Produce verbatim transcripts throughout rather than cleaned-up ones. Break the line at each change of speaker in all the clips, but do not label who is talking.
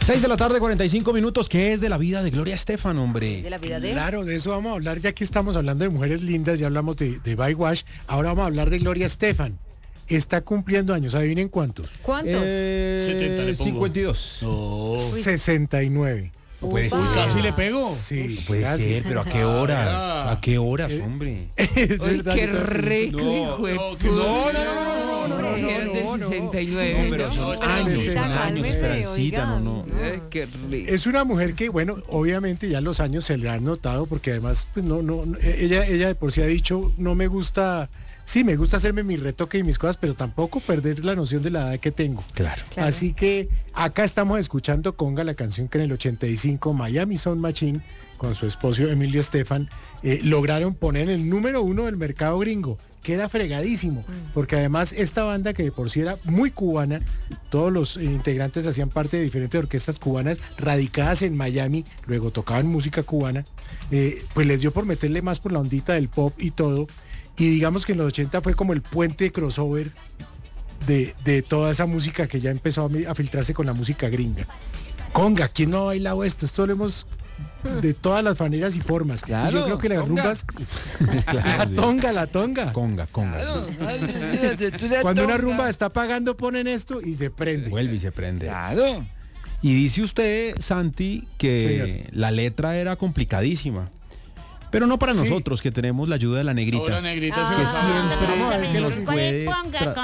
seis de la tarde, cuarenta y cinco minutos. ¿Qué es de la vida de Gloria Estefan, hombre?
De la vida de...
Claro, de eso vamos a hablar, ya que estamos hablando de mujeres lindas, ya hablamos de, de Baywatch, ahora vamos a hablar de Gloria Estefan. Está cumpliendo años, adivinen cuántos.
¿Cuántos?
Eh,
setenta le pongo.
cincuenta y dos.
No.
sesenta y nueve.
No puede
Upa.
ser.
Uy, casi le pego.
Sí,
No puede
casi.
ser, pero ¿a qué horas?
Ah,
¿A qué horas,
eh,
hombre?
Es
Uy,
verdad
qué
que todo-
rico,
No,
hijo de
no, que
puta.
no,
no, no, no, no, no, no, no,
Eran del
no, no.
sesenta y
No,
nueve,
pero
¿no?
son
No,
años,
Esperancita,
son años,
cálmese,
Esperancita, no,
oiga.
no.
Ay, qué rico.
Es una mujer que, bueno, obviamente ya los años se le han notado, porque además, pues no, no, no, ella, ella de por sí ha dicho, no me gusta, sí, me gusta hacerme mi retoque y mis cosas, pero tampoco perder la noción de la edad que tengo.
Claro.
Claro.
Así que acá estamos escuchando Conga, la canción que en el ochenta y cinco Miami Sound Machine, con su esposo Emilio Estefan, eh, lograron poner el número uno del mercado gringo. Queda fregadísimo, porque además esta banda, que de por sí era muy cubana, todos los eh, integrantes hacían parte de diferentes orquestas cubanas radicadas en Miami, luego tocaban música cubana, eh, pues les dio por meterle más por la ondita del pop y todo, y digamos que en los ochenta fue como el puente crossover de, de toda esa música que ya empezó a, mi- a filtrarse con la música gringa. Conga, ¿quién no ha bailado esto? Esto lo hemos de todas las maneras y formas.
Claro,
Y yo creo que las
conga.
rumbas,
Claro,
la
sí.
tonga, la tonga.
Conga, conga.
Cuando una rumba está pagando, ponen esto y se prende.
Vuelve y se prende.
Claro.
Y dice usted, Santi, que
Señor.
la letra era complicadísima. Pero no para
Sí.
nosotros, que tenemos la ayuda de la negrita.
Ahora negrita se
que
lo sabe.
siempre
Vamos a ver qué
nos
nos
puede tra-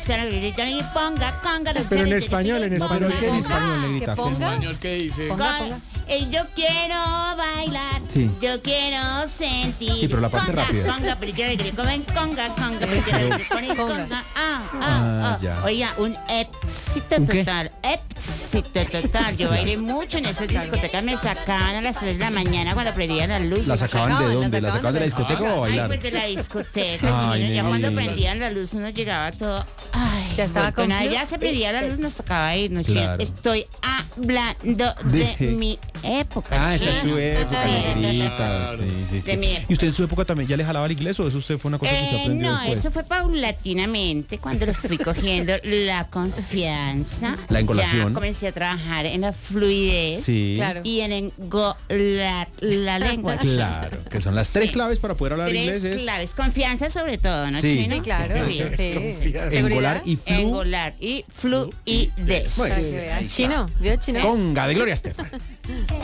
Pero en español, en español, ¿qué
En
dice?
español, negrita.
¿Qué
¿cómo?
ponga?
Español, ¿qué dice?
Ponga, ponga.
Eh, yo quiero bailar,
Sí.
yo quiero sentir.
Sí, pero la parte
conga,
rápida.
Conga, pero yo le comen conga, conga, pero yo le ponen
Conga.
conga. Ah,
Ah,
ah, ah.
ya.
Oiga, un éxito
¿Un qué?
total, éxito total. Yo bailé mucho en esas discotecas, me sacaban a las tres de la mañana cuando prendían las luces.
¿La sacaban de
sacaban, la
dónde? ¿La sacaban de la
sacaban.
discoteca o a
Ay,
bailar?
pues de la discoteca,
Ay,
chino. Ya cuando
nena.
prendían la luz uno llegaba todo. Ay,
¿Ya estaba
con
confiado?
ya se prendía la luz, nos tocaba irnos. chino.
Claro.
Estoy hablando de,
De-
mi época.
Ah, esa es su
chino.
época,
Sí.
negrita.
Claro.
Sí, sí,
De
sí.
mi época.
¿Y usted en su época también ya le jalaba el inglés o eso usted fue una cosa que usted
Eh,
aprendió
no,
después?
eso fue paulatinamente cuando lo fui cogiendo la confianza.
La engolación.
Ya comencé a trabajar en la fluidez
Sí.
Claro.
y en engolar la lengua.
Claro, que son las tres
Sí.
claves para poder hablar
Tres
inglés. Es
claves, confianza sobre todo, ¿no,
Sí.
chino?
Sí, claro.
Sí.
Sí.
Confianza.
engolar y flu.
Engolar y fluidez.
Para que vea. Chino, ¿vio Chino?
Conga de Gloria Estefan.